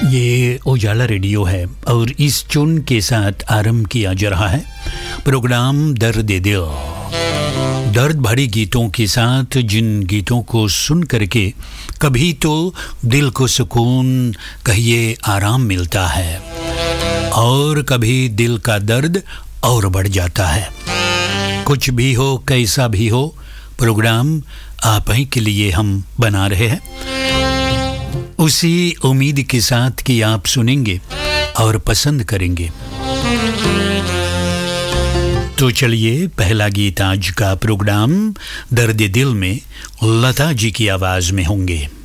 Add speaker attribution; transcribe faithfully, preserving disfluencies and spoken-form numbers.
Speaker 1: ये उजाला रेडियो है और इस चुन के साथ आरंभ किया जा रहा है प्रोग्राम दर्द दिल। दर्द भरी गीतों के साथ, जिन गीतों को सुन करके कभी तो दिल को सुकून, कहिए आराम मिलता है, और कभी दिल का दर्द और बढ़ जाता है। कुछ भी हो, कैसा भी हो, प्रोग्राम आप ही के लिए हम बना रहे हैं, उसी उम्मीद के साथ कि आप सुनेंगे और पसंद करेंगे। तो चलिए, पहला गीत आज का प्रोग्राम दर्द दिल में लता जी की आवाज में होंगे।